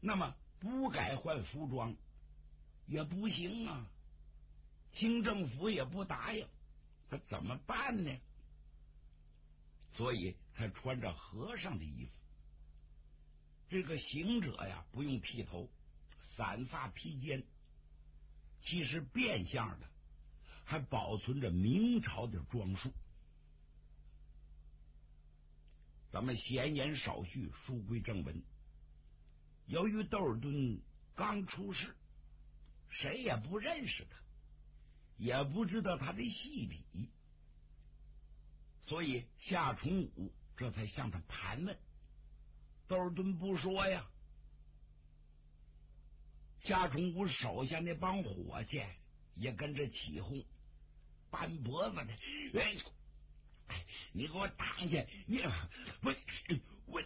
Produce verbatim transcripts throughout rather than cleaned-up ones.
那么不改换服装也不行啊，清政府也不答应，他怎么办呢？所以他穿着和尚的衣服。这个行者呀，不用剃头，散发披肩，其实变相的还保存着明朝的装束。咱们闲言少叙，书归正文。由于窦尔敦刚出世，谁也不认识他，也不知道他的细底，所以夏崇武这才向他盘问。窦尔敦不说呀。夏崇武手下那帮伙计也跟着起哄，扳脖子的，哎，你给我挡下！你我我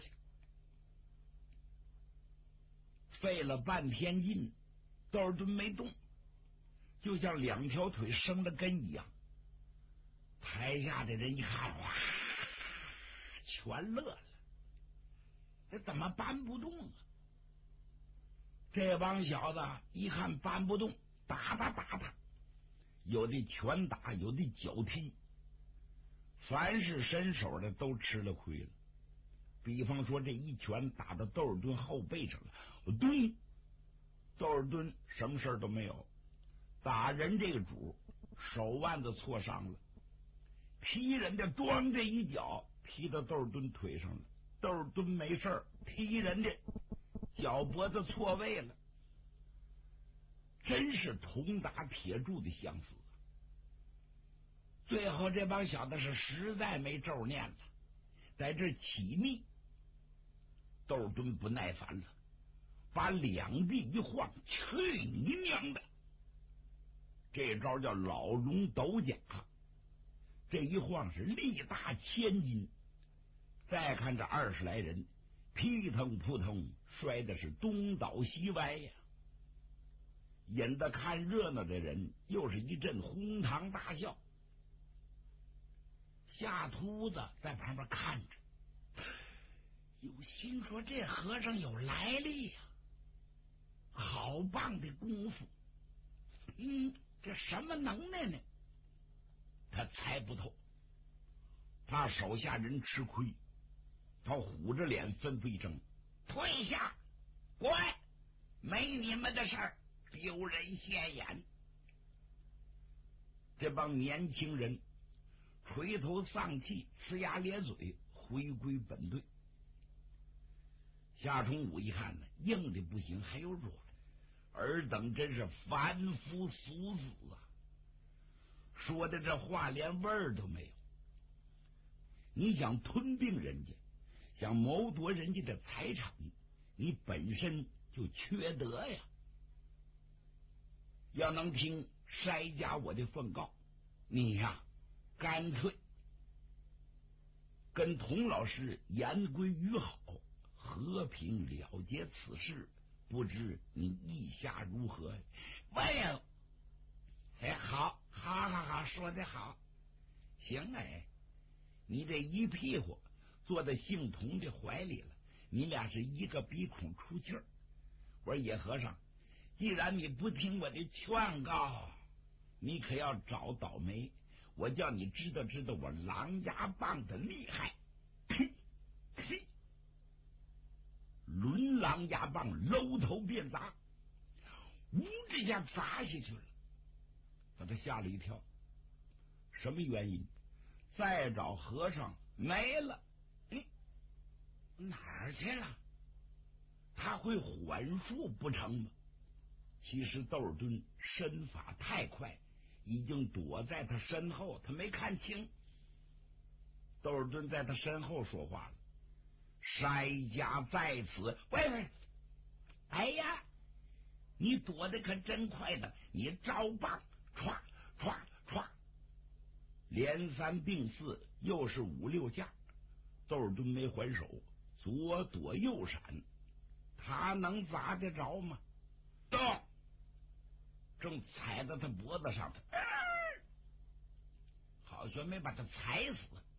费了半天劲，窦尔敦没动，就像两条腿生了根一样。台下的人一看，哇，全乐了。这怎么搬不动啊？这帮小子一看搬不动，打他打他，有的拳打，有的脚踢，凡是伸手的都吃了亏了。比方说这一拳打到窦尔敦后背上了，咚，窦尔敦什么事都没有，打人这个主手腕子挫伤了，踢人的咣这一脚踢到窦尔敦腿上了，窦尔敦没事，踢人的脚脖子错位了，真是铜打铁柱的相似。最后这帮小子是实在没咒念了，在这起密。窦尔敦不耐烦了，把两臂一晃，去你娘的！这招叫老龙斗甲，这一晃是力大千斤。再看这二十来人，劈腾扑腾，摔的是东倒西歪呀！引得看热闹的人又是一阵哄堂大笑。夏秃子在旁边看着，有心说这和尚有来历呀、啊，好棒的功夫，嗯，这什么能耐呢？他猜不透，怕手下人吃亏，他虎着脸吩咐一声：“退下，乖，没你们的事儿，丢人现眼。”这帮年轻人垂头丧气，呲牙咧嘴，回归本队。夏崇武一看呢，硬的不行，还有软，尔等真是凡夫俗子啊！说的这话连味儿都没有。你想吞并人家，想谋夺人家的财产，你本身就缺德呀！要能听筛家我的奉告，你呀，干脆跟童老师言归于好，和平了结此事，不知你意下如何？哎呀，哎，好，好，好，好，说得好，行哎，你这一屁股坐在姓童的怀里了，你俩是一个鼻孔出气儿。我说野和尚，既然你不听我的劝告，你可要找倒霉。我叫你知道知道我狼牙棒的厉害。抡狼牙棒搂头便砸，呜这下砸下去了，把他吓了一跳。什么原因？再找和尚没了。嗯，哪儿去了？他会缓术不成吗？其实窦尔敦身法太快，已经躲在他身后，他没看清。窦尔敦在他身后说话了：“筛家在此。”喂喂，哎呀，你躲得可真快的！你招棒，歘歘歘，连三并四，又是五六下。窦尔敦没还手，左躲右闪，他能砸得着吗？动！正踩到他脖子上，呃、好像没把他踩死。